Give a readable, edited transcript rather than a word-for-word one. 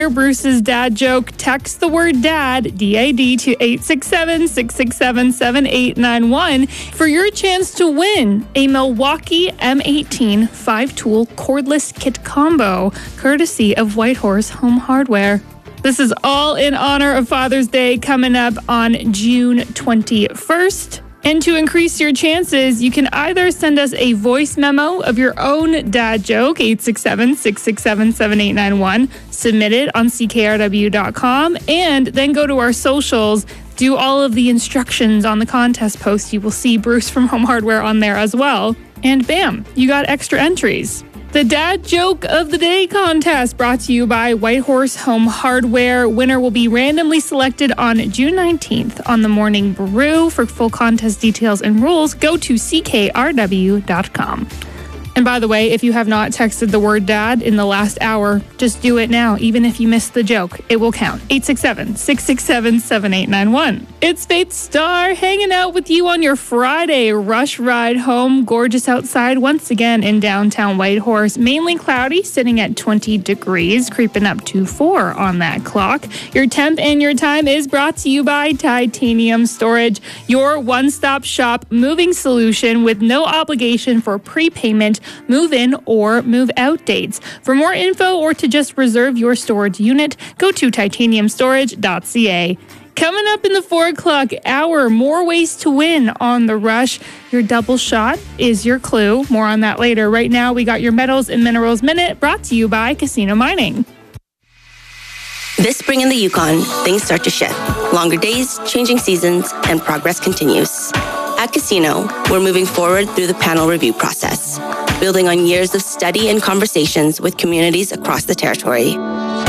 Bruce's dad joke, text the word DAD, D-A-D, to 867-667-7891 for your chance to win a Milwaukee M18 5-tool cordless kit combo, courtesy of Whitehorse Home Hardware. This is all in honor of Father's Day coming up on June 21st. And to increase your chances, you can either send us a voice memo of your own dad joke, 867-667-7891, submit it on ckrw.com, and then go to our socials, do all of the instructions on the contest post. You will see Bruce from Home Hardware on there as well. And bam, you got extra entries. The Dad Joke of the Day contest brought to you by Whitehorse Home Hardware. Winner will be randomly selected on June 19th on the Morning Brew. For full contest details and rules, go to ckrw.com. And by the way, if you have not texted the word dad in the last hour, just do it now, even if you missed the joke. It will count. 867-667-7891. It's Faith Starr hanging out with you on your Friday rush ride home. Gorgeous outside once again in downtown Whitehorse. Mainly cloudy, sitting at 20 degrees, creeping up to 4 on that clock. Your temp and your time is brought to you by Titanium Storage, your one-stop shop moving solution with no obligation for prepayment, move-in or move-out dates. For more info or to just reserve your storage unit, go to titaniumstorage.ca. Coming up in the 4 o'clock hour, more ways to win on The Rush. Your double shot is your clue. More on that later. Right now, we got your Metals and Minerals Minute brought to you by Casino Mining. This spring in the Yukon, things start to shift. Longer days, changing seasons, and progress continues. At Casino, we're moving forward through the panel review process, building on years of study and conversations with communities across the territory.